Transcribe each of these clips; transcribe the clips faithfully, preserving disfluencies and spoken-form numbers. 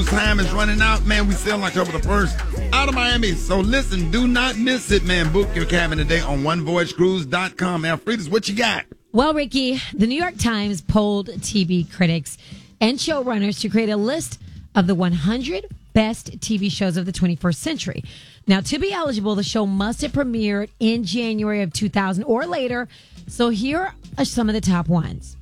Cruise time is running out. Man, we sail October the first out of Miami. So listen, do not miss it, man. Book your cabin today on one voyage cruise dot com. Alfredas, what you got? Well, Ricky, the New York Times polled T V critics and showrunners to create a list of the one hundred best T V shows of the twenty-first century. Now, to be eligible, the show must have premiered in January of two thousand or later. So here are some of the top ones.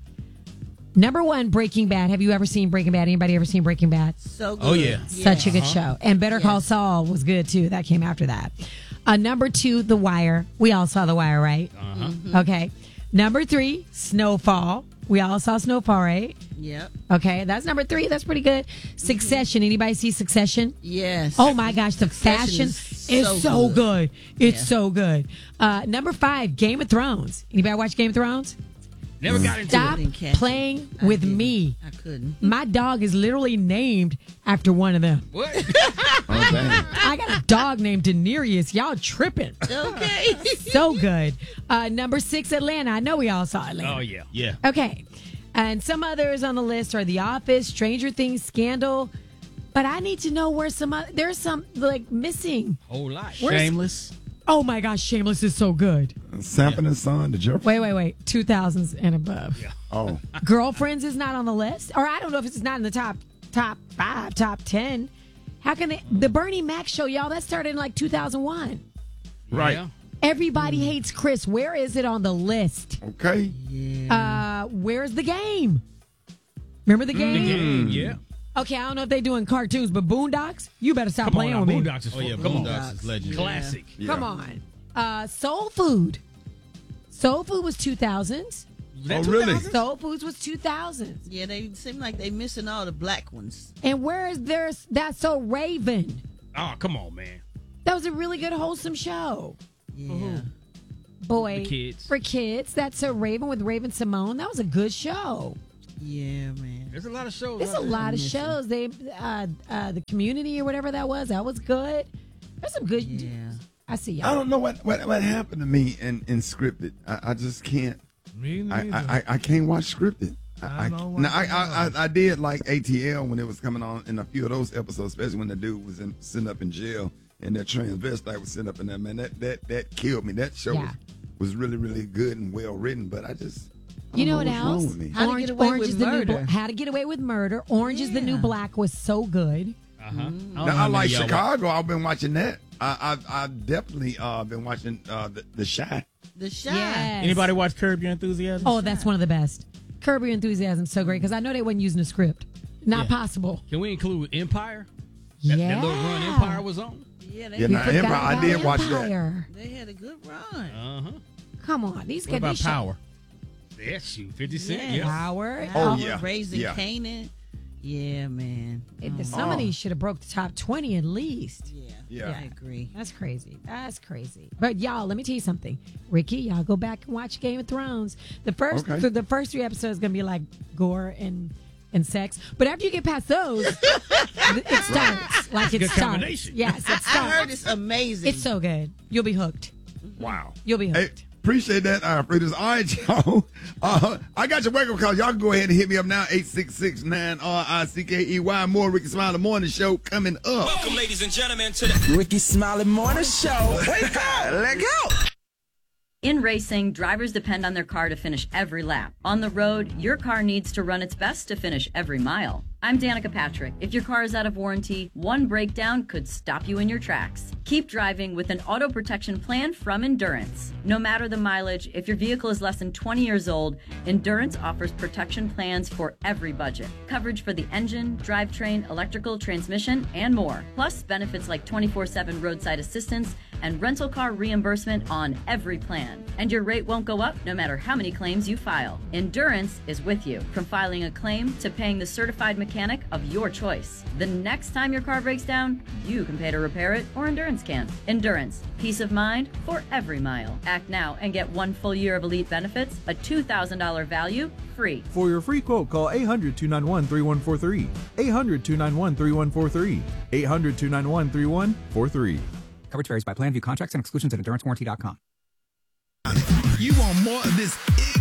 Number one, Breaking Bad. Have you ever seen Breaking Bad? Anybody ever seen Breaking Bad? So good. Oh, yeah. Such a good Uh-huh. show. And Better Call Yes. Saul was good, too. That came after that. Uh, number two, The Wire. We all saw The Wire, right? Uh-huh. Okay. Number three, Snowfall. We all saw Snowfall, right? Yep. Okay, that's number three. That's pretty good. Succession. Anybody see Succession? Yes. Oh my gosh, the Succession fashion is is so so, good. good. It's Yeah. so good. Uh, number five, Game of Thrones. Anybody watch Game of Thrones? Never got into Stop Didn't catch it. playing I with didn't. me. I couldn't. My dog is literally named after one of them. it. What? Oh, damn. I got a dog named Daenerys. Y'all tripping. Okay. So good. Uh, number six, Atlanta. I know we all saw Atlanta. Oh, yeah. Yeah. Okay. And some others on the list are The Office, Stranger Things, Scandal. But I need to know where some other, there's some like missing. Whole lot. Where's- Shameless. Oh my gosh, Shameless is so good. Sanford and Son, the Jefferson. Wait, wait, wait. two thousands and above. Yeah. Oh, Girlfriends is not on the list. Or I don't know if it's not in the top top five, top ten. How can they? The Bernie Mac show, y'all, that started in like two thousand one. right. Yeah. Everybody hates Chris. Where is it on the list? Okay. Uh, where's the game? Remember the game? Game, yeah. Okay, I don't know if they're doing cartoons, but Boondocks, you better stop Come playing on, with now, me. Boondocks is Oh, yeah. Come on. Boondocks is legend. Classic. Yeah. Come on. Uh, Soul Food. Soul Food was two thousands. That Oh, really? two thousand? Soul Foods was two thousands. Yeah, they seem like they missing all the black ones. And where is there? That's So Raven. Oh, come on, man. That was a really good, wholesome show. Yeah. Boy, For kids. For kids. That's So Raven with Raven Simone. That was a good show. Yeah, man. There's a lot of shows. There's a out there. lot of missing. shows. They, uh, uh, the Community or whatever that was. That was good. There's some good. Yeah. I see I y'all. don't know what, what, what happened to me in, in scripted. I, I just can't. Me I, neither. I, I, I can't watch scripted. I, I I, know now, I, what I, I, I did like A T L when it was coming on in a few of those episodes, especially when the dude was in, sitting up in jail and that transvestite was sitting up in there. Man, that that, that killed me. That show Yeah. was, was really, really good and well written, but I just. I You don't know what what's wrong else? with me. How to Orange, Get Away Orange with is the new Murder. Bla- How to Get Away with Murder. Orange is the New Yeah. Black was so good. Uh-huh. I don't know Now, how I like many y'all Chicago. I've been watching that. I, I've, I've definitely uh, been watching uh, the, the Shy. The shot. Yes. Anybody watch Curb Your Enthusiasm? Oh, that's one of the best. Curb Your Enthusiasm so great because I know they wasn't using a script. Not Yeah. possible. Can we include Empire? That, Yeah. that little run Empire was on? Yeah, they, Yeah, We now, forgot Empire, I about did watch that. Empire. they had a good run. Uh-huh. Come on, these What guys. about these show- Power? Yeah, shoot. fifty Cent. Yeah. Yeah. Power. Oh, Uh, yeah. Raising yeah. Canaan. Yeah, man. it- Oh, Some of Oh. these should have broke the top twenty at least. yeah. Yeah. I agree. That's crazy. That's crazy. But y'all, let me tell you something. Ricky, y'all go back and watch Game of Thrones. The first Okay. th- the first three episodes gonna be like gore and and sex. But after you get past those, th- it starts. Like it Good starts. combination. Yes, it I heard starts. it's amazing. It's so good. You'll be hooked. Wow. You'll be Hey, hooked. appreciate that, Alfredas. All right, y'all. Uh, I got your wake-up call. Y'all can go ahead and hit me up now, eight six six, nine R I C K E Y. More Ricky Smiley Morning Show coming up. Welcome, ladies and gentlemen, to the Ricky Smiley Morning Show. Wake up, let go. In racing, drivers depend on their car to finish every lap. On the road, your car needs to run its best to finish every mile. I'm Danica Patrick. If your car is out of warranty, one breakdown could stop you in your tracks. Keep driving with an auto protection plan from Endurance. No matter the mileage, if your vehicle is less than twenty years old, Endurance offers protection plans for every budget. Coverage for the engine, drivetrain, electrical, transmission, and more. Plus benefits like twenty-four seven roadside assistance and rental car reimbursement on every plan. And your rate won't go up no matter how many claims you file. Endurance is with you, from filing a claim to paying the certified mechanic of your choice. The next time your car breaks down, you can pay to repair it, or Endurance can. Endurance, peace of mind for every mile. Act now and get one full year of elite benefits, a two thousand dollars value, free. For your free quote, call eight hundred, two nine one, three one four three. eight hundred, two nine one, three one four three. eight hundred, two nine one, three one four three. Coverage varies by plan. View contracts and exclusions at endurance warranty dot com. You want more of this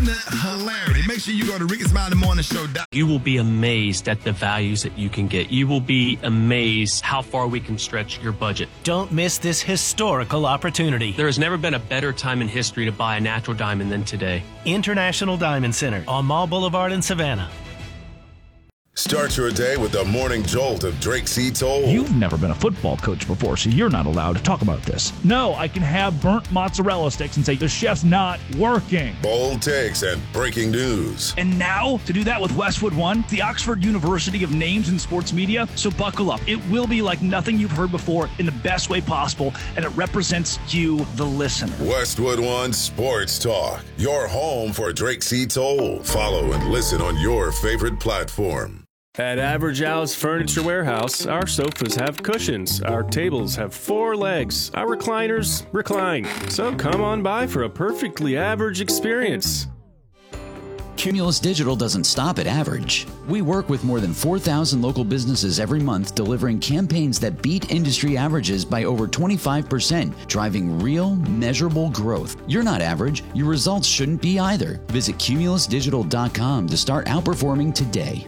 in the hilarity. Make sure you go to Ricky Smiley Morning Show. You will be amazed at the values that you can get. You will be amazed how far we can stretch your budget. Don't miss this historical opportunity. There has never been a better time in history to buy a natural diamond than today. International Diamond Center on Mall Boulevard in Savannah. Start your day with the morning jolt of Drake C. Toll. You've never been a football coach before, so you're not allowed to talk about this. No, I can have burnt mozzarella sticks and say the chef's not working. Bold takes and breaking news. And now, to do that with Westwood One, the Oxford University of Names in Sports Media. So buckle up. It will be like nothing you've heard before in the best way possible, and it represents you, the listener. Westwood One Sports Talk, your home for Drake C. Toll. Follow and listen on your favorite platform. At Average Al's Furniture Warehouse, our sofas have cushions, our tables have four legs, our recliners recline. So come on by for a perfectly average experience. Cumulus Digital doesn't stop at average. We work with more than four thousand local businesses every month, delivering campaigns that beat industry averages by over twenty-five percent, driving real, measurable growth. You're not average. Your results shouldn't be either. Visit cumulus digital dot com to start outperforming today.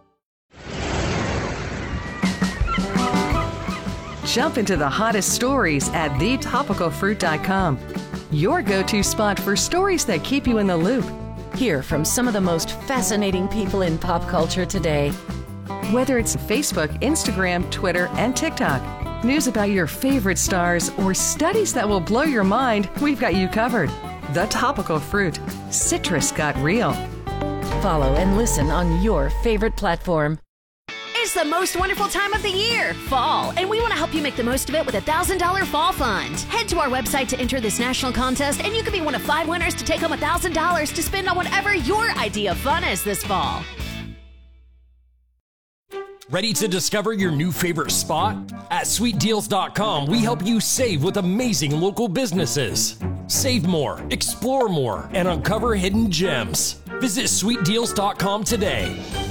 Jump into the hottest stories at the topical fruit dot com, your go-to spot for stories that keep you in the loop. Hear from some of the most fascinating people in pop culture today. Whether it's Facebook, Instagram, Twitter, and TikTok, news about your favorite stars, or studies that will blow your mind, we've got you covered. The Topical Fruit. Citrus got real. Follow and listen on your favorite platform. It's the most wonderful time of the year, fall, and we want to help you make the most of it with a one thousand dollars Fall Fund. Head to our website to enter this national contest, and you can be one of five winners to take home one thousand dollars to spend on whatever your idea of fun is this fall. Ready to discover your new favorite spot? At sweet deals dot com, we help you save with amazing local businesses. Save more, explore more, and uncover hidden gems. Visit sweet deals dot com today.